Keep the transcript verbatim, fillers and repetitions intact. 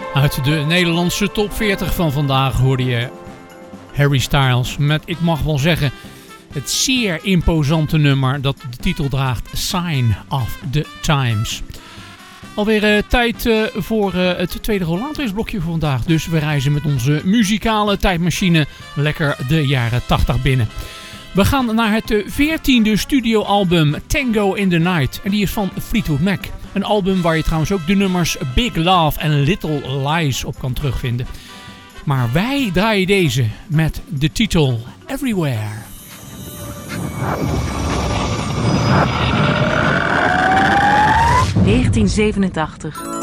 Uit de Nederlandse top veertig van vandaag hoorde je Harry Styles met, ik mag wel zeggen, het zeer imposante nummer dat de titel draagt, Sign of the Times. Alweer uh, tijd uh, voor uh, het tweede Roland-blokje voor vandaag. Dus we reizen met onze muzikale tijdmachine lekker de jaren tachtig binnen. We gaan naar het veertiende studioalbum Tango in the Night. En die is van Fleetwood Mac. Een album waar je trouwens ook de nummers Big Love en Little Lies op kan terugvinden. Maar wij draaien deze met de titel Everywhere. negentien zevenentachtig.